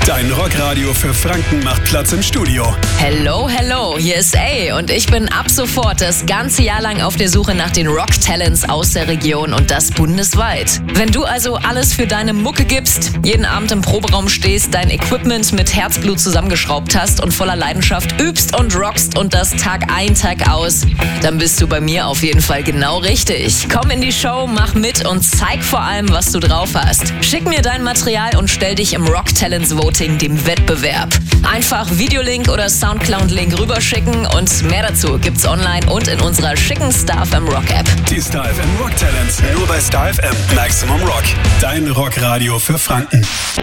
Dein Rockradio für Franken macht Platz im Studio. Hello, hello, hier ist A und ich bin ab sofort das ganze Jahr lang auf der Suche nach den Rock-Talents aus der Region und das bundesweit. Wenn du also alles für deine Mucke gibst, jeden Abend im Proberaum stehst, dein Equipment mit Herzblut zusammengeschraubt hast und voller Leidenschaft übst und rockst und das Tag ein, Tag aus, dann bist du bei mir auf jeden Fall genau richtig. Komm in die Show, mach mit und zeig vor allem, was du drauf hast. Schick mir dein Material und stell dich im Rock-Talents Voting dem Wettbewerb. Einfach Videolink oder Soundcloud-Link rüberschicken und mehr dazu gibt's online und in unserer schicken StarFM Rock App. Die StarFM Rock Talents, nur bei StarFM Maximum Rock. Dein Rockradio für Franken.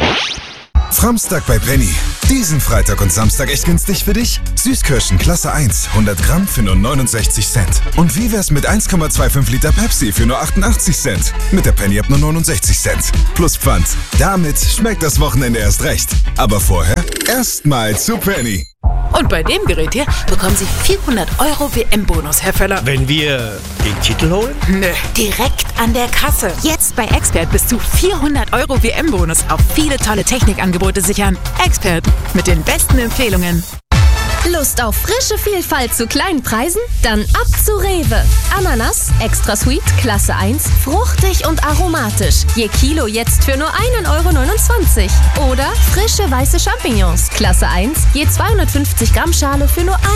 Samstag bei Penny. Diesen Freitag und Samstag echt günstig für dich? Süßkirschen Klasse 1, 100 Gramm für nur 69 Cent. Und wie wär's mit 1,25 Liter Pepsi für nur 88 Cent? Mit der Penny ab nur 69 Cent. Plus Pfand. Damit schmeckt das Wochenende erst recht. Aber vorher erstmal zu Penny. Und bei dem Gerät hier bekommen Sie 400 € WM-Bonus, Herr Völler. Wenn wir den Titel holen? Nö, direkt an der Kasse. Jetzt bei Expert bis zu 400 € WM-Bonus auf viele tolle Technikangebote sichern. Expert mit den besten Empfehlungen. Lust auf frische Vielfalt zu kleinen Preisen? Dann ab zu Rewe. Ananas, extra sweet, Klasse 1, fruchtig und aromatisch. Je Kilo jetzt für nur 1,29 €. Oder frische weiße Champignons, Klasse 1, je 250 Gramm Schale für nur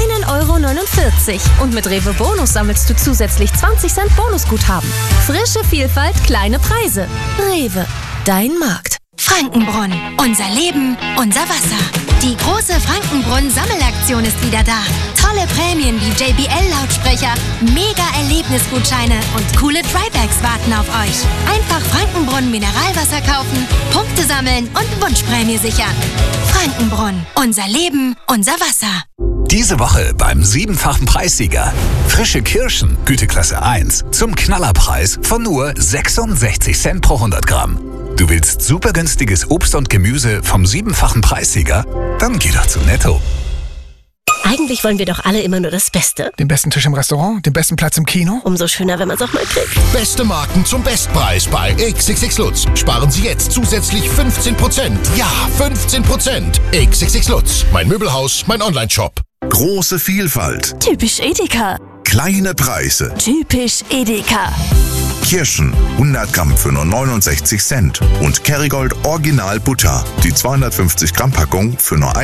1,49 €. Und mit Rewe Bonus sammelst du zusätzlich 20 Cent Bonusguthaben. Frische Vielfalt, kleine Preise. Rewe, dein Markt. Frankenbrunn. Unser Leben, unser Wasser. Die große Frankenbrunn-Sammelaktion ist wieder da. Tolle Prämien wie JBL-Lautsprecher, Mega-Erlebnisgutscheine und coole Trybags warten auf euch. Einfach Frankenbrunn Mineralwasser kaufen, Punkte sammeln und Wunschprämie sichern. Frankenbrunn. Unser Leben, unser Wasser. Diese Woche beim 7-fachen Preissieger. Frische Kirschen, Güteklasse 1, zum Knallerpreis von nur 66 Cent pro 100 Gramm. Du willst super günstiges Obst und Gemüse vom 7-fachen Preissieger? Dann geh doch zu Netto. Eigentlich wollen wir doch alle immer nur das Beste. Den besten Tisch im Restaurant, den besten Platz im Kino. Umso schöner, wenn man es auch mal kriegt. Beste Marken zum Bestpreis bei XXX Lutz. Sparen Sie jetzt zusätzlich 15%. Ja, 15%. XXX Lutz. Mein Möbelhaus, mein Onlineshop. Große Vielfalt. Typisch Edeka. Kleine Preise. Typisch Edeka. Kirschen 100 Gramm für nur 69 Cent und Kerrygold Original Butter, die 250 Gramm Packung für nur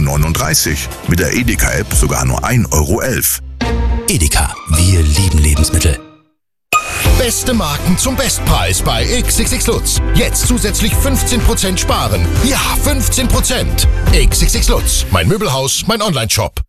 1,39 €. Mit der Edeka-App sogar nur 1,11 €. Edeka, wir lieben Lebensmittel. Beste Marken zum Bestpreis bei XXX Lutz. Jetzt zusätzlich 15% sparen. Ja, 15%. XXX Lutz. Mein Möbelhaus, mein Onlineshop.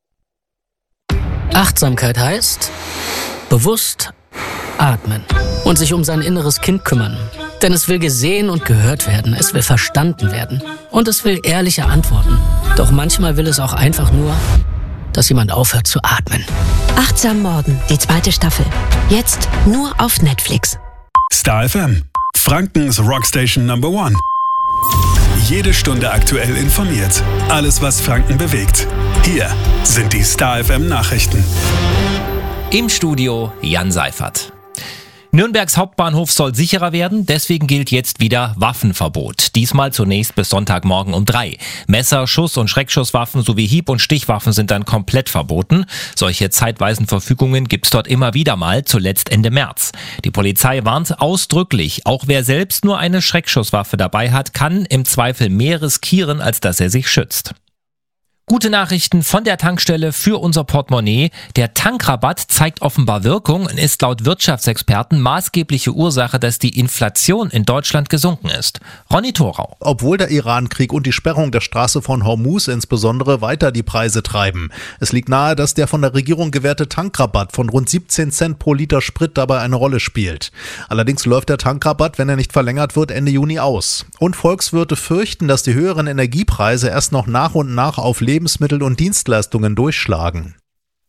Achtsamkeit heißt bewusst atmen und sich um sein inneres Kind kümmern. Denn es will gesehen und gehört werden, es will verstanden werden und es will ehrliche Antworten. Doch manchmal will es auch einfach nur, dass jemand aufhört zu atmen. Achtsam Morden, die 2. Staffel. Jetzt nur auf Netflix. StarFM, Frankens Rockstation Number 1. Jede Stunde aktuell informiert. Alles, was Franken bewegt. Hier sind die StarFM Nachrichten. Im Studio Jan Seifert. Nürnbergs Hauptbahnhof soll sicherer werden, deswegen gilt jetzt wieder Waffenverbot. Diesmal zunächst bis Sonntagmorgen um 3. Messer, Schuss- und Schreckschusswaffen sowie Hieb- und Stichwaffen sind dann komplett verboten. Solche zeitweisen Verfügungen gibt's dort immer wieder mal, zuletzt Ende März. Die Polizei warnt ausdrücklich, auch wer selbst nur eine Schreckschusswaffe dabei hat, kann im Zweifel mehr riskieren, als dass er sich schützt. Gute Nachrichten von der Tankstelle für unser Portemonnaie. Der Tankrabatt zeigt offenbar Wirkung und ist laut Wirtschaftsexperten maßgebliche Ursache, dass die Inflation in Deutschland gesunken ist. Ronny Thorau. Obwohl der Iran-Krieg und die Sperrung der Straße von Hormuz insbesondere weiter die Preise treiben. Es liegt nahe, dass der von der Regierung gewährte Tankrabatt von rund 17 Cent pro Liter Sprit dabei eine Rolle spielt. Allerdings läuft der Tankrabatt, wenn er nicht verlängert wird, Ende Juni aus. Und Volkswirte fürchten, dass die höheren Energiepreise erst noch nach und nach auf Lebensmittel und Dienstleistungen durchschlagen.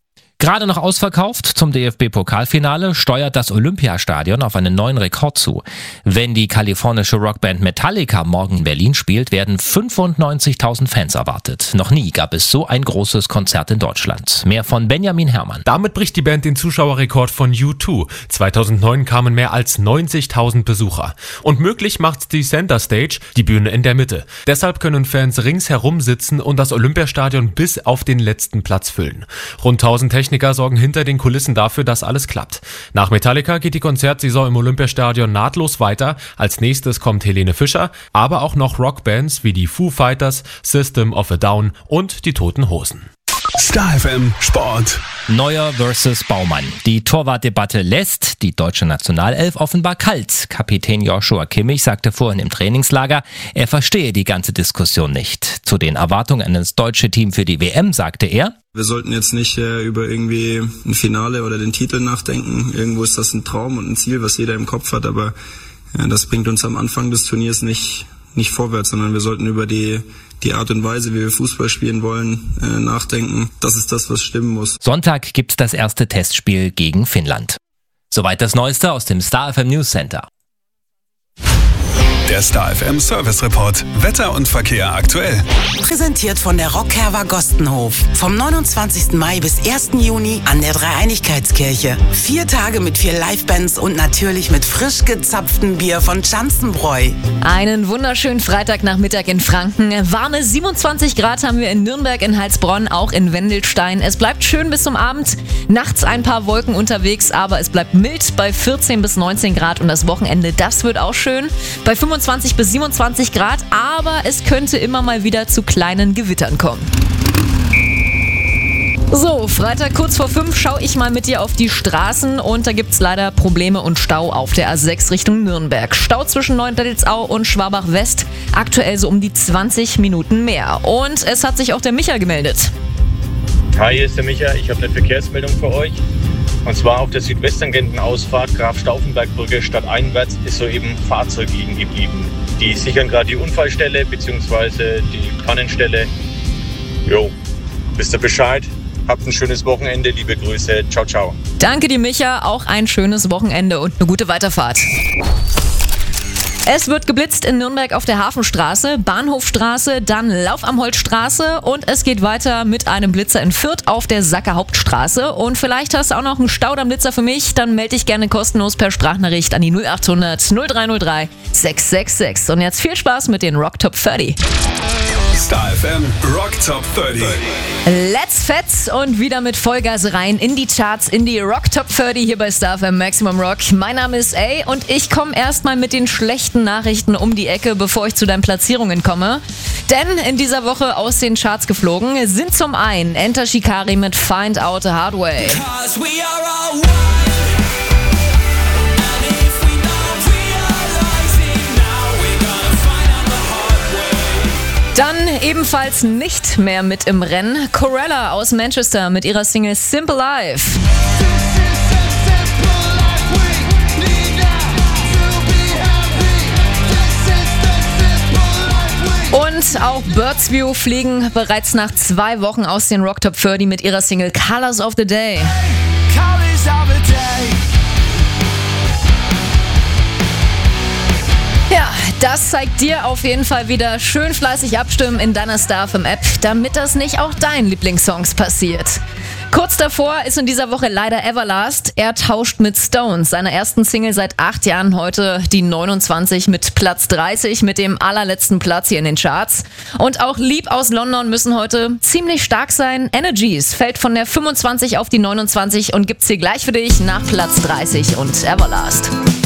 Gerade noch ausverkauft zum DFB-Pokalfinale steuert das Olympiastadion auf einen neuen Rekord zu. Wenn die kalifornische Rockband Metallica morgen in Berlin spielt, werden 95.000 Fans erwartet. Noch nie gab es so ein großes Konzert in Deutschland. Mehr von Benjamin Herrmann. Damit bricht die Band den Zuschauerrekord von U2. 2009 kamen mehr als 90.000 Besucher. Und möglich macht's die Center Stage, die Bühne in der Mitte. Deshalb können Fans ringsherum sitzen und das Olympiastadion bis auf den letzten Platz füllen. Rund 1000 Techniker sorgen hinter den Kulissen dafür, dass alles klappt. Nach Metallica geht die Konzertsaison im Olympiastadion nahtlos weiter. Als nächstes kommt Helene Fischer, aber auch noch Rockbands wie die Foo Fighters, System of a Down und die Toten Hosen. Star FM Sport. Neuer versus Baumann. Die Torwartdebatte lässt die deutsche Nationalelf offenbar kalt. Kapitän Joshua Kimmich sagte vorhin im Trainingslager, er verstehe die ganze Diskussion nicht. Zu den Erwartungen an das deutsche Team für die WM sagte er: Wir sollten jetzt nicht über irgendwie ein Finale oder den Titel nachdenken. Irgendwo ist das ein Traum und ein Ziel, was jeder im Kopf hat, aber das bringt uns am Anfang des Turniers nicht vorwärts, sondern wir sollten über die Art und Weise, wie wir Fußball spielen wollen, nachdenken. Das ist das, was stimmen muss. Sonntag gibt's das erste Testspiel gegen Finnland. Soweit das Neueste aus dem Star FM News Center. Der Star FM Service Report. Wetter und Verkehr aktuell. Präsentiert von der Rockherber Gostenhof. Vom 29. Mai bis 1. Juni an der Dreieinigkeitskirche. 4 Tage mit 4 Livebands und natürlich mit frisch gezapftem Bier von Schanzenbräu. Einen wunderschönen Freitagnachmittag in Franken. Warme 27 Grad haben wir in Nürnberg, in Heilsbronn, auch in Wendelstein. Es bleibt schön bis zum Abend. Nachts ein paar Wolken unterwegs, aber es bleibt mild bei 14 bis 19 Grad. Und das Wochenende, das wird auch schön. Bei 25 bis 27 Grad, aber es könnte immer mal wieder zu kleinen Gewittern kommen. So, Freitag kurz vor 5 schaue ich mal mit dir auf die Straßen und da gibt's leider Probleme und Stau auf der A6 Richtung Nürnberg. Stau zwischen Neuendettelsau und Schwabach West, aktuell so um die 20 Minuten mehr. Und es hat sich auch der Micha gemeldet. Hi, hier ist der Micha, ich habe eine Verkehrsmeldung für euch. Und zwar auf der Südwesttangentenausfahrt Graf-Stauffenberg-Brücke stadteinwärts ist soeben Fahrzeug liegen geblieben. Die sichern gerade die Unfallstelle bzw. die Pannenstelle. Jo, wisst ihr Bescheid? Habt ein schönes Wochenende, liebe Grüße. Ciao, ciao. Danke dir, Micha. Auch ein schönes Wochenende und eine gute Weiterfahrt. Es wird geblitzt in Nürnberg auf der Hafenstraße, Bahnhofstraße, dann Lauf am Holzstraße und es geht weiter mit einem Blitzer in Fürth auf der Sacker Hauptstraße. Und vielleicht hast du auch noch einen Staudammblitzer für mich, dann melde dich gerne kostenlos per Sprachnachricht an die 0800 0303 666. Und jetzt viel Spaß mit den Rock Top 30. Star FM Rock Top 30. Let's Fetz und wieder mit Vollgas rein in die Charts, in die Rock Top 30 hier bei Star FM Maximum Rock. Mein Name ist A und ich komme erstmal mit den schlechten Nachrichten um die Ecke, bevor ich zu deinen Platzierungen komme. Denn in dieser Woche aus den Charts geflogen sind zum einen Enter Shikari mit Find Out the Hard Way. Dann ebenfalls nicht mehr mit im Rennen Corella aus Manchester mit ihrer Single Simple Life. Und auch Birds View fliegen bereits nach 2 Wochen aus den Rock Top 30 mit ihrer Single Colors of the Day. Ja, das zeigt dir auf jeden Fall wieder schön fleißig abstimmen in deiner Star FM App, damit das nicht auch deinen Lieblingssongs passiert. Kurz davor ist in dieser Woche leider Everlast. Er tauscht mit Stones, seiner ersten Single seit 8 Jahren, heute die 29 mit Platz 30, mit dem allerletzten Platz hier in den Charts. Und auch Lieb aus London müssen heute ziemlich stark sein. Energies fällt von der 25 auf die 29 und gibt's hier gleich für dich nach Platz 30 und Everlast.